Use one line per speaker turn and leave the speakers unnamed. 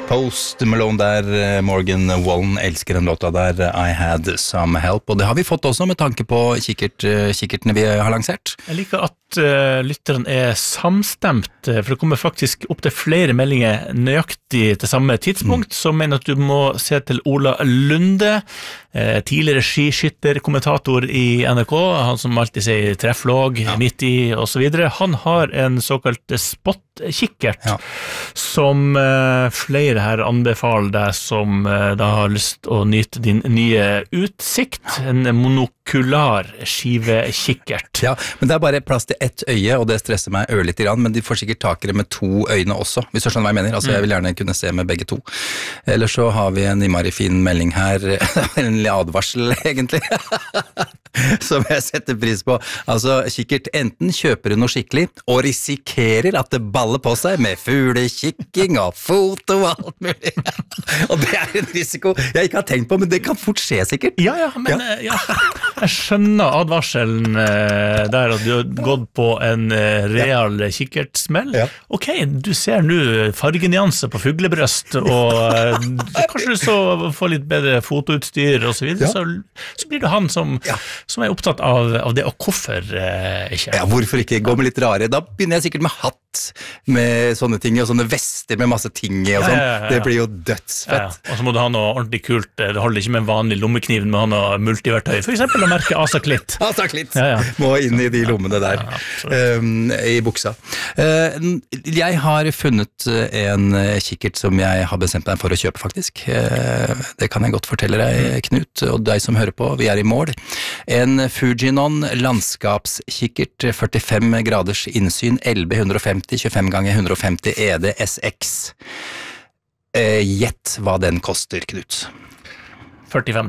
Post Malone der, Morgan Wallen elsker den låta der, I Had Some Help, og det har vi fått også med tanke på kikkertene vi har lansert.
Jeg liker at lytterne samstemt, for det kommer faktisk opp til flere meldinger nøyaktig til samme tidspunkt, så mener at du må se til Ola Lunde, tidligere skiskytter, kommentator i NRK, han som alltid sier trefflåg, midt i og så videre. Han har en såkalt spot-kikkert, som flere her anbefaler deg som da har lyst å nyte din nye utsikt, en monokular skivekikkert.
Ja, men det er bare plass til ett øye, og det stresser meg ørlite grann, men de får sikkert tak i det med to øyne også, hvis du skjønner hva jeg mener. Altså, jeg vil gjerne kunne se med begge to. Ellers så har vi en innmari fin melding her, en advarsel egentlig, som jeg setter pris på. Altså, kikkert, enten kjøper du noe skikkelig, og risikerer at det baller på seg med fuglekikking og foto og alt mulig. Og det er en risiko jeg ikke har tenkt på, men det kan fort skje sikkert.
Men jeg skjønner advarselen der at du har gått på en real kikkertsmell. Ok, du ser nå fargenyanser på fuglebrøst, og kanskje du så får litt bedre fotoutstyr og så videre, så blir det han som er opptatt av det, og hvorfor ikke?
Ja, hvorfor ikke gå med litt rare? Da begynner jeg sikkert med hatt, med sånne ting, og sånne vester med masse ting i og sånn. Det blir jo dødsfett.
Og så må du ha noe ordentlig kult, det holder ikke med en vanlig lommekniv, men ha noe multiverktøy, for eksempel å merke Asaklitt.
Asaklitt, må inn i de lommene der, i buksa. Jeg har funnet en kikkert som jeg har bestemt meg for å kjøpe faktisk. Det kan jeg godt fortelle deg, Knut, og deg som hører på, vi er i mål. En Fujinon landskapskikkert, 45 graders innsyn, 1150, 25 ganger 150 ED-SX. Gjett hva den koster, Knut.
45